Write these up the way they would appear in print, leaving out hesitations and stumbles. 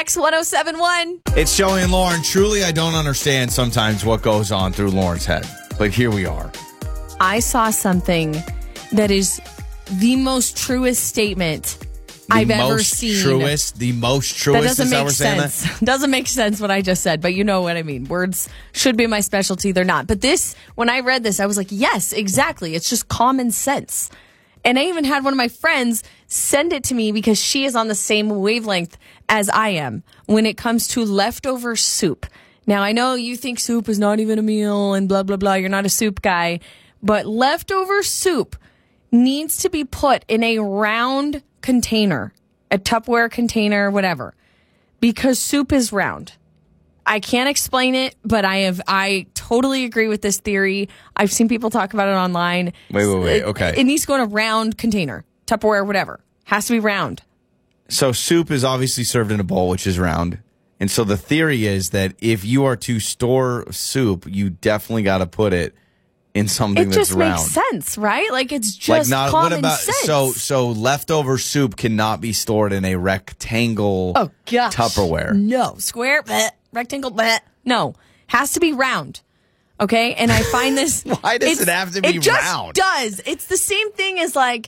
X1071. It's Joey and Lauren. Truly, I don't understand sometimes what goes on through Lauren's head. But here we are. I saw something that is the most truest statement I've ever seen. The most truest. That doesn't make we're saying sense. that? Doesn't make sense what I just said, but you know what I mean. Words should be my specialty. They're not. But this, when I read this, I was like, yes, exactly. It's just common sense. And I even had one of my friends send it to me because she is on the same wavelength as I am when it comes to leftover soup. Now, I know you think soup is not even a meal and blah, blah, blah. You're not a soup guy. But leftover soup needs to be put in a round container, a Tupperware container, whatever, because soup is round. I can't explain it, but I totally agree with this theory. I've seen people talk about it online. Wait. Okay. It needs to go in a round container, Tupperware, whatever. Has to be round. So soup is obviously served in a bowl, which is round. And so the theory is that if you are to store soup, you definitely got to put it in something that's round. It just makes sense, right? Like it's just common sense. So leftover soup cannot be stored in a rectangle Tupperware. No. Square, bleh, rectangle, bleh. No. Has to be round. Okay? And I find this... Why does it have to be round? It just does. It's the same thing as like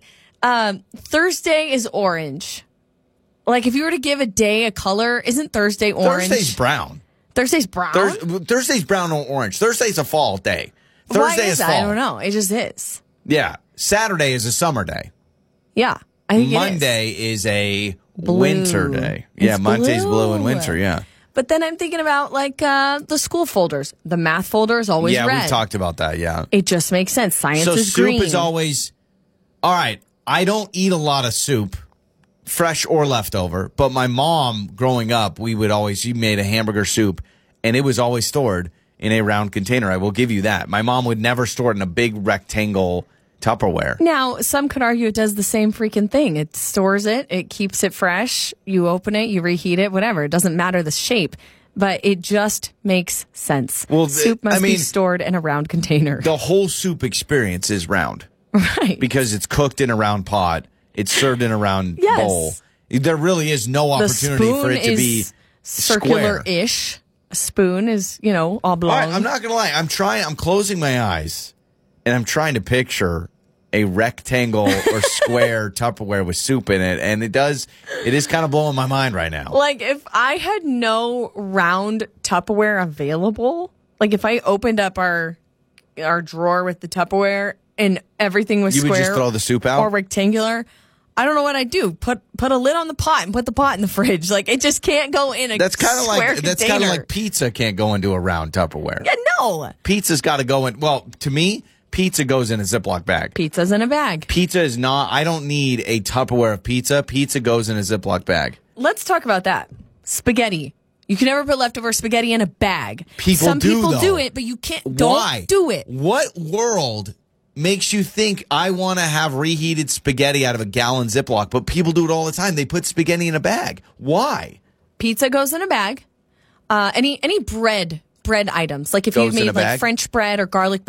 Thursday is orange. Like if you were to give a day a color, isn't Thursday orange? Thursday's brown. Thursday's brown? Thursday's brown or orange. Thursday's a fall day. Thursday is fall. I don't know. It just is. Yeah. Saturday is a summer day. Yeah. I think Monday is a winter day. Yeah, Monday's blue and winter, yeah. But then I'm thinking about like the school folders. The math folder is always red. Yeah, we talked about that, yeah. It just makes sense. Science is green. So soup is always... All right, I don't eat a lot of soup, fresh or leftover, but my mom, growing up, she made a hamburger soup, and it was always stored in a round container. I will give you that. My mom would never store it in a big rectangle Tupperware. Now, some could argue it does the same freaking thing. It stores it. It keeps it fresh. You open it, you reheat it, whatever. It doesn't matter the shape, but it just makes sense. Well, soup must be stored in a round container. The whole soup experience is round. Right. Because it's cooked in a round pot. It's served in a round bowl. There really is no opportunity for it to be circular-ish. A spoon is, oblong. All right, I'm not going to lie. I'm closing my eyes, and I'm trying to picture a rectangle or square Tupperware with soup in it, and it is kind of blowing my mind right now. Like, if I had no round Tupperware available, like if I opened up our drawer with the Tupperware and everything was square, you would just throw the soup out? Or rectangular, I don't know what I'd do. Put a lid on the pot and put the pot in the fridge. Like, it just can't go in a square container. That's kind of like pizza can't go into a round Tupperware. Yeah, no. Pizza's got to go in. Well, to me, pizza goes in a Ziploc bag. Pizza's in a bag. Pizza is not. I don't need a Tupperware of pizza. Pizza goes in a Ziploc bag. Let's talk about that. Spaghetti. You can never put leftover spaghetti in a bag. Some people do it, but you can't. Don't do it. What world makes you think I want to have reheated spaghetti out of a gallon Ziploc? But people do it all the time. They put spaghetti in a bag. Why? Pizza goes in a bag. Any bread items, like if you made like French bread or garlic bread.